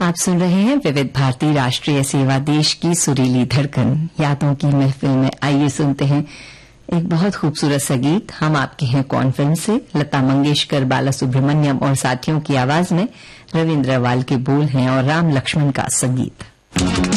आप सुन रहे हैं विविध भारती राष्ट्रीय सेवा, देश की सुरीली धड़कन। यादों की महफिल में आइए सुनते हैं एक बहुत खूबसूरत सा गीत। हम आपके हैं कौन फिल्म से। लता मंगेशकर, बाला सुब्रमण्यम और साथियों की आवाज में रविंद्र अवाल के बोल हैं और राम लक्ष्मण का संगीत।